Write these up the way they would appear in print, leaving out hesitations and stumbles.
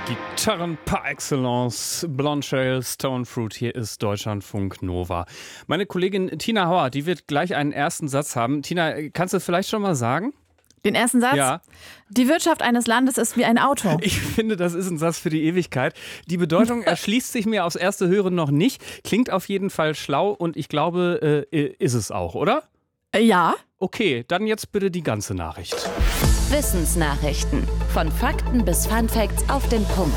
Gitarren par excellence, Blonde Shell, Stone Fruit, hier ist Deutschlandfunk Nova. Meine Kollegin Tina Hauer, die wird gleich einen ersten Satz haben. Tina, kannst du vielleicht schon mal sagen? Den ersten Satz? Ja. Die Wirtschaft eines Landes ist wie ein Auto. Ich finde, das ist ein Satz für die Ewigkeit. Die Bedeutung erschließt sich mir aufs erste Hören noch nicht. Klingt auf jeden Fall schlau und ich glaube, ist es auch, oder? Ja. Okay, dann jetzt bitte die ganze Nachricht. Wissensnachrichten. Von Fakten bis Funfacts auf den Punkt.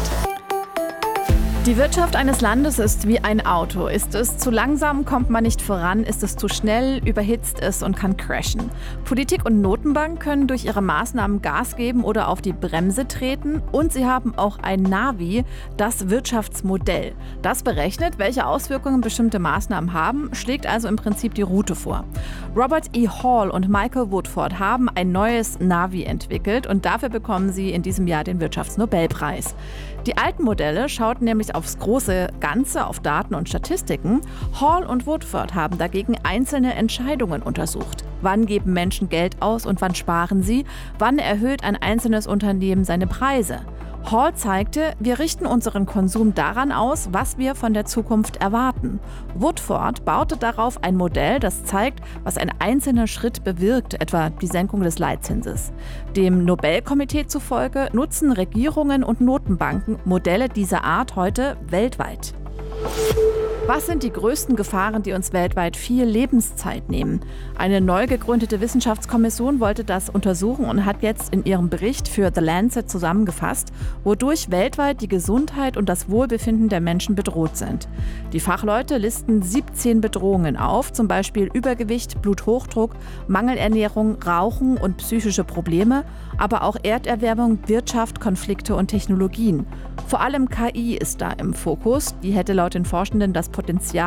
Die Wirtschaft eines Landes ist wie ein Auto. Ist es zu langsam, kommt man nicht voran. Ist es zu schnell, überhitzt es und kann crashen. Politik und Notenbank können durch ihre Maßnahmen Gas geben oder auf die Bremse treten. Und sie haben auch ein Navi, das Wirtschaftsmodell. Das berechnet, welche Auswirkungen bestimmte Maßnahmen haben, schlägt also im Prinzip die Route vor. Robert E. Hall und Michael Woodford haben ein neues Navi entwickelt und dafür bekommen sie in diesem Jahr den Wirtschaftsnobelpreis. Die alten Modelle schauten nämlich aufs große Ganze, auf Daten und Statistiken. Hall und Woodford haben dagegen einzelne Entscheidungen untersucht. Wann geben Menschen Geld aus und wann sparen sie? Wann erhöht ein einzelnes Unternehmen seine Preise? Hall zeigte, wir richten unseren Konsum daran aus, was wir von der Zukunft erwarten. Woodford baute darauf ein Modell, das zeigt, was ein einzelner Schritt bewirkt, etwa die Senkung des Leitzinses. Dem Nobelkomitee zufolge nutzen Regierungen und Notenbanken Modelle dieser Art heute weltweit. Was sind die größten Gefahren, die uns weltweit viel Lebenszeit nehmen? Eine neu gegründete Wissenschaftskommission wollte das untersuchen und hat jetzt in ihrem Bericht für The Lancet zusammengefasst, wodurch weltweit die Gesundheit und das Wohlbefinden der Menschen bedroht sind. Die Fachleute listen 17 Bedrohungen auf, zum Beispiel Übergewicht, Bluthochdruck, Mangelernährung, Rauchen und psychische Probleme, aber auch Erderwärmung, Wirtschaft, Konflikte und Technologien. Vor allem KI ist da im Fokus. Die hätte laut den Forschenden das Potenzial,